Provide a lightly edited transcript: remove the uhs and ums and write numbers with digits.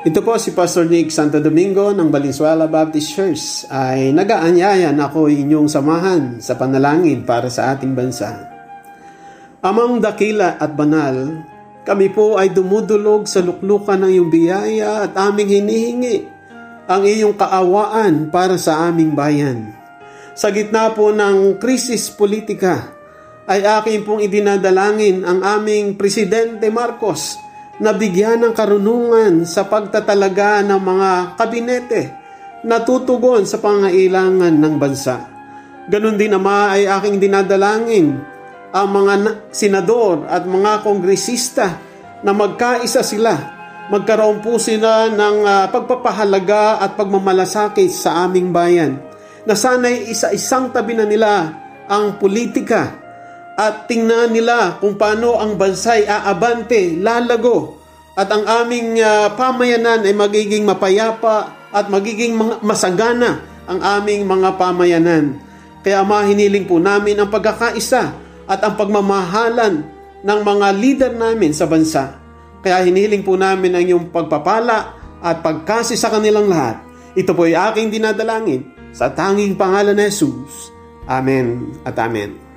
Ito po si Pastor Nick Santo Domingo ng Valenzuela Baptist Church ay nag-aanyaya na ako inyong samahan sa panalangin para sa ating bansa. Amang dakila at banal, kami po ay dumudulog sa luklukan ng iyong biyaya at aming hinihingi ang iyong kaawaan para sa aming bayan. Sa gitna po ng krisis politika, ay akin pong idinadalangin ang aming Presidente Marcos na bigyan ng karunungan sa pagtatalaga ng mga kabinete na tutugon sa pangailangan ng bansa. Ganon din naman ay aking dinadalangin ang mga senador at mga kongresista na magkaisa sila. Magkaroon po sila ng pagpapahalaga at pagmamalasakit sa aming bayan. Na sana'y isa-isang tabi na nila ang politika at tingnan nila kung paano ang bansa'y aabante, lalago, at ang aming pamayanan ay magiging mapayapa at magiging masagana ang aming mga pamayanan. Kaya hiniling po namin ang pagkakaisa at ang pagmamahalan ng mga leader namin sa bansa. Kaya hiniling po namin ang iyong pagpapala at pagkasi sa kanilang lahat. Ito po ay aking dinadalangin sa tanging pangalan ni Jesus. Amen at amen.